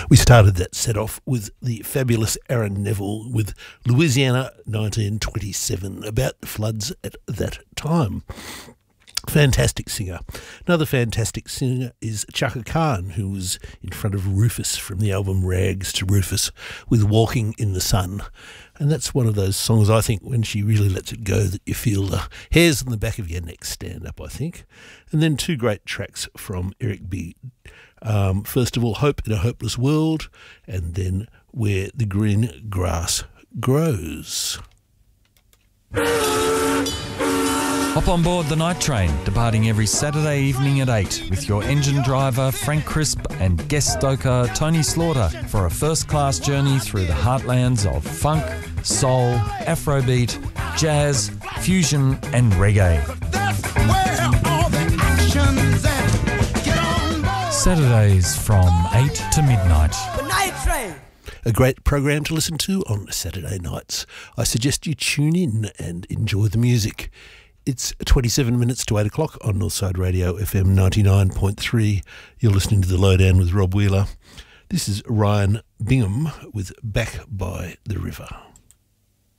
We started that set off with the fabulous Aaron Neville with Louisiana 1927, about the floods at that time. Fantastic singer. Another fantastic singer is Chaka Khan, who was in front of Rufus from the album Rags to Rufus with Walking in the Sun. And that's one of those songs, I think, when she really lets it go, that you feel the hairs on the back of your neck stand up, I think. And then two great tracks from Eric B. First of all, Hope in a Hopeless World, and then Where the Green Grass Grows. Hop on board the Night Train, departing every Saturday evening at 8 with your engine driver Frank Crisp and guest stoker Tony Slaughter for a first-class journey through the heartlands of funk, soul, afrobeat, jazz, fusion and reggae. Saturdays from 8 to midnight. The Night Train. A great program to listen to on Saturday nights. I suggest you tune in and enjoy the music. It's 27 minutes to 8 o'clock on Northside Radio FM 99.3. You're listening to The Lowdown with Rob Wheeler. This is Ryan Bingham with Back by the River.